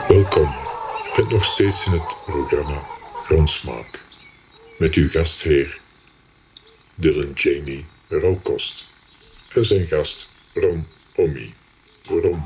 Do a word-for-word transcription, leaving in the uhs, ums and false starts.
Welkom. Je bent nog steeds in het programma Grondsmaak. Met uw gastheer Dylan Jamie Rauwkost en zijn gast Ron Ommy. Ron.